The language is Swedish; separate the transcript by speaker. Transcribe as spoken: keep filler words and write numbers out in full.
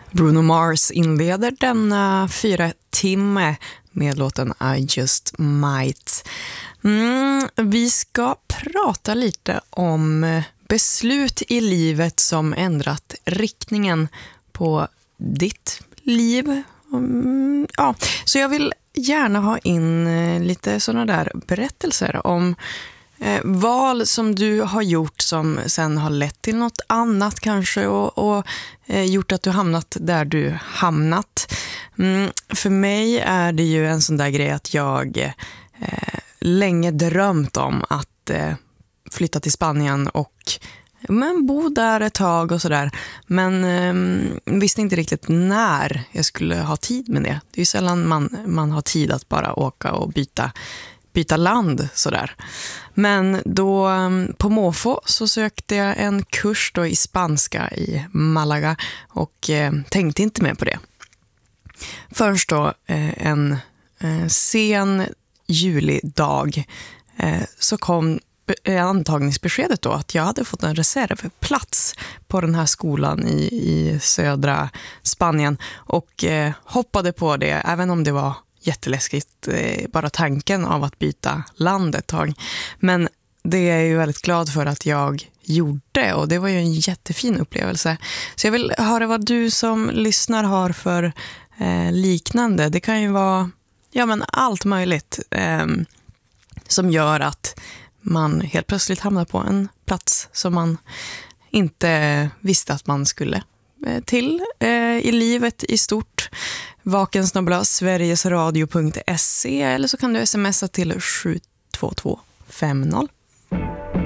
Speaker 1: Bruno Mars inleder denna fyra timme med låten I Just Might. Mm, vi ska prata lite om beslut i livet som ändrat riktningen på ditt liv. Mm, ja, så jag vill gärna ha in lite sådana där berättelser om Eh, val som du har gjort som sen har lett till något annat kanske och, och eh, gjort att du hamnat där du hamnat. Mm, för mig är det ju en sån där grej att jag eh, länge drömt om att eh, flytta till Spanien och men bo där ett tag och sådär. Men eh, visste inte riktigt när jag skulle ha tid med det. Det är ju sällan man, man har tid att bara åka och byta byta land sådär. Men då på Måfå så sökte jag en kurs då i spanska i Malaga och eh, tänkte inte mer på det. Först då eh, en eh, sen julidag eh, så kom antagningsbeskedet då att jag hade fått en reservplats på den här skolan i, i södra Spanien och eh, hoppade på det även om det var jätteläskigt, bara tanken av att byta land ett tag. Men det är jag ju väldigt glad för att jag gjorde och det var ju en jättefin upplevelse. Så jag vill höra vad du som lyssnar har för eh, liknande. Det kan ju vara ja, men allt möjligt eh, som gör att man helt plötsligt hamnar på en plats som man inte visste att man skulle till eh, i livet i stort. vakensnabel-a sverigesradio punkt se eller så kan du smsa till sju två två fem noll.